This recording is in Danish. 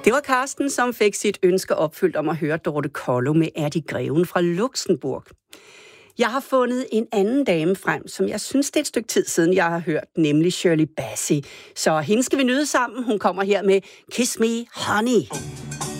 Det var Karsten, som fik sit ønske opfyldt om at høre Dorte Kollo med Erdi Greven fra Luxembourg. Jeg har fundet en anden dame frem, som jeg synes, det er et stykke tid siden, jeg har hørt, nemlig Shirley Bassey. Så hende skal vi nyde sammen. Hun kommer her med Kiss Me Honey.